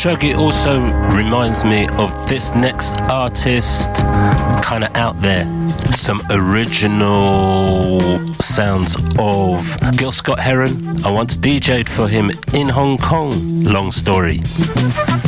track, it also reminds me of this next artist, kind of out there. Some original sounds of Gil Scott-Heron. I once DJ'd for him in Hong Kong. Long story.